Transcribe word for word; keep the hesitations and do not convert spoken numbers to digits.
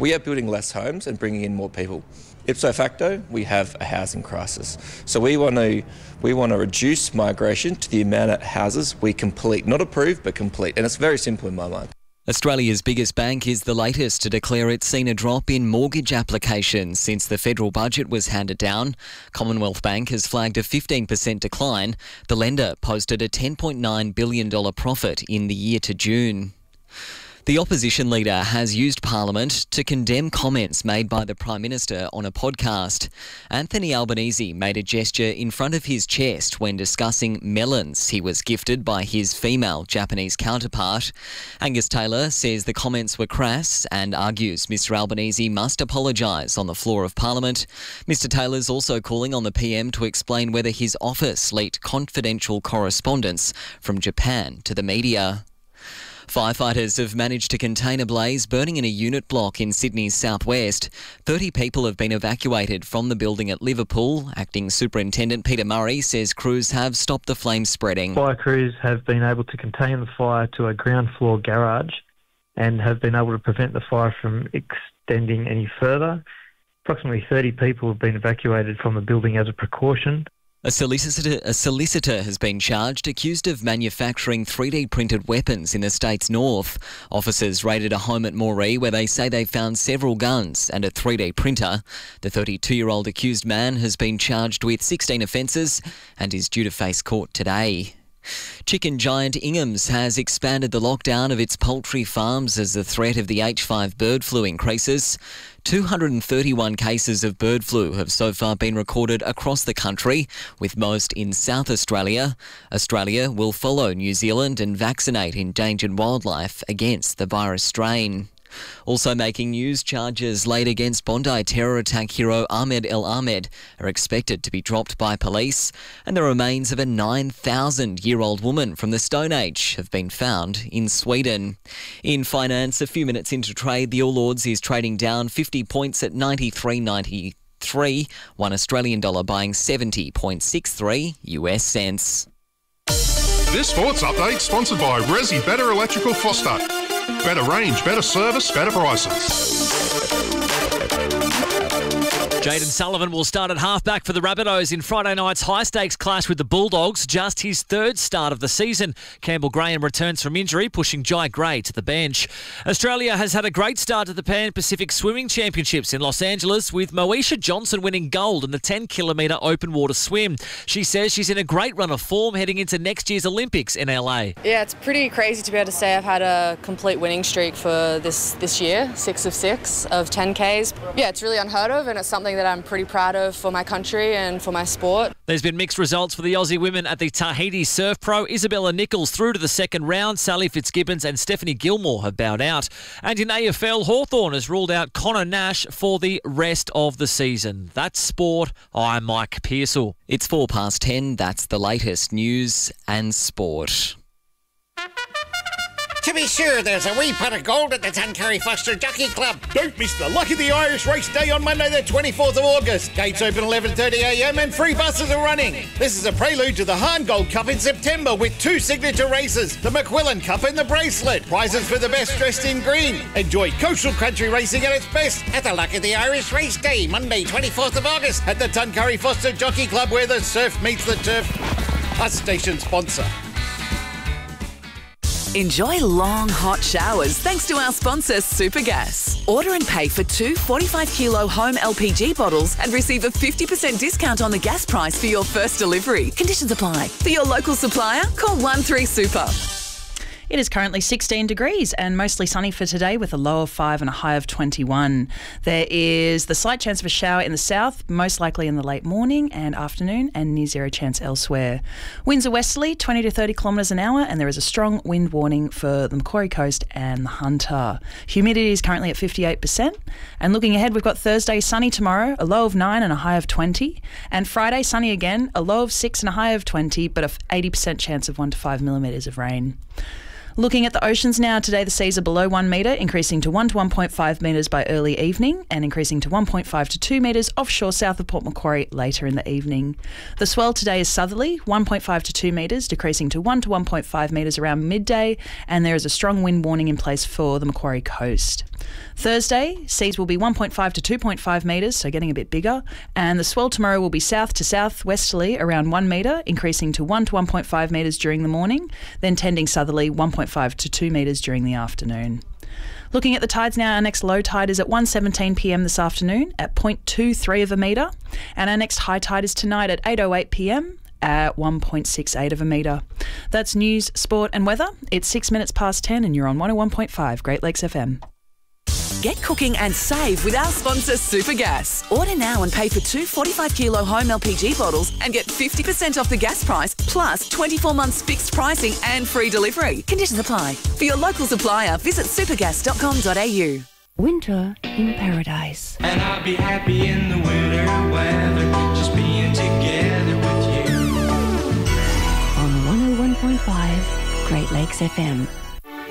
we are building less homes and bringing in more people. Ipso facto, we have a housing crisis. So we want to we want to reduce migration to the amount of houses we complete, not approve, but complete. And it's very simple in my mind. Australia's biggest bank is the latest to declare it's seen a drop in mortgage applications since the federal budget was handed down. Commonwealth Bank has flagged a fifteen percent decline. The lender posted a ten point nine billion dollars profit in the year to June. The opposition leader has used Parliament to condemn comments made by the Prime Minister on a podcast. Anthony Albanese made a gesture in front of his chest when discussing melons he was gifted by his female Japanese counterpart. Angus Taylor says the comments were crass and argues Mr Albanese must apologise on the floor of Parliament. Mr Taylor's also calling on the P M to explain whether his office leaked confidential correspondence from Japan to the media. Firefighters have managed to contain a blaze burning in a unit block in Sydney's southwest. thirty people have been evacuated from the building at Liverpool. Acting Superintendent Peter Murray says crews have stopped the flames spreading. Fire crews have been able to contain the fire to a ground floor garage and have been able to prevent the fire from extending any further. Approximately thirty people have been evacuated from the building as a precaution. A solicitor, a solicitor has been charged, accused of manufacturing three D printed weapons in the state's north. Officers raided a home at Moree where they say they found several guns and a three D printer. The thirty-two-year-old accused man has been charged with sixteen offences and is due to face court today. Chicken giant Ingham's has expanded the lockdown of its poultry farms as the threat of the H five bird flu increases. two hundred thirty-one cases of bird flu have so far been recorded across the country, with most in South Australia. Australia will follow New Zealand and vaccinate endangered wildlife against the virus strain. Also making news, charges laid against Bondi terror attack hero Ahmed El Ahmed are expected to be dropped by police, and the remains of a nine thousand year old woman from the Stone Age have been found in Sweden. In finance, a few minutes into trade, the All Ords is trading down fifty points at ninety-three ninety-three, one Australian dollar buying seventy point six three U S cents. This sports update sponsored by Resi Better Electrical Foster. Better range, better service, better prices. Jayden Sullivan will start at halfback for the Rabbitohs in Friday night's high-stakes clash with the Bulldogs, just his third start of the season. Campbell Graham returns from injury, pushing Jai Gray to the bench. Australia has had a great start to the Pan Pacific Swimming Championships in Los Angeles, with Moesha Johnson winning gold in the ten kilometre open water swim. She says she's in a great run of form heading into next year's Olympics in L A. Yeah, it's pretty crazy to be able to say I've had a complete winning streak for this, this year, six of six of ten Ks. Yeah, it's really unheard of, and it's something that I'm pretty proud of for my country and for my sport. There's been mixed results for the Aussie women at the Tahiti Surf Pro. Isabella Nichols through to the second round. Sally Fitzgibbons and Stephanie Gilmore have bowed out. And in A F L, Hawthorn has ruled out Connor Nash for the rest of the season. That's sport. I'm Mike Pearsall. It's four past ten. That's the latest news and sport. To be sure, there's a wee pot of gold at the Tuncurry Foster Jockey Club. Don't miss the Luck of the Irish Race Day on Monday the twenty-fourth of August. Gates open eleven thirty a m and free buses are running. This is a prelude to the Hahn Gold Cup in September with two signature races. The McQuillan Cup and the Bracelet. Prizes for the best dressed in green. Enjoy coastal country racing at its best At the Luck of the Irish Race Day, Monday twenty-fourth of August. at the Tuncurry Foster Jockey Club, where the surf meets the turf. A station sponsor. Enjoy long, hot showers thanks to our sponsor, Supergas. Order and pay for two forty-five kilo home L P G bottles and receive a fifty percent discount on the gas price for your first delivery. Conditions apply. For your local supplier, call one three super. It is currently sixteen degrees and mostly sunny for today with a low of five and a high of twenty-one. There is the slight chance of a shower in the south, most likely in the late morning and afternoon, and near zero chance elsewhere. Winds are westerly, twenty to thirty kilometres an hour, and there is a strong wind warning for the Macquarie Coast and the Hunter. Humidity is currently at fifty-eight percent. And looking ahead, we've got Thursday sunny tomorrow, a low of nine and a high of twenty. And Friday sunny again, a low of six and a high of twenty, but a eighty percent chance of one to five millimetres of rain. Looking at the oceans now, today the seas are below one metre, increasing to one to one point five metres by early evening and increasing to one point five to two metres offshore south of Port Macquarie later in the evening. The swell today is southerly, one point five to two metres, decreasing to one to one point five metres around midday, and there is a strong wind warning in place for the Macquarie coast. Thursday, seas will be one point five to two point five metres, so getting a bit bigger, and the swell tomorrow will be south to southwesterly around one metre, increasing to one to one point five metres during the morning, then tending southerly one point five to two metres during the afternoon. Looking at the tides now, our next low tide is at one seventeen p m this afternoon at zero point two three of a metre, and our next high tide is tonight at eight oh eight p m at one point six eight of a metre. That's news, sport and weather. It's six minutes past ten and you're on one oh one point five Great Lakes F M. Get cooking and save with our sponsor Supergas. Order now and pay for two forty-five kilo home L P G bottles and get fifty percent off the gas price, plus twenty-four months fixed pricing and free delivery. Conditions apply. For your local supplier, visit supergas dot com dot a u. Winter in paradise. And I'll be happy in the winter weather, just being together with you. On one oh one point five Great Lakes F M.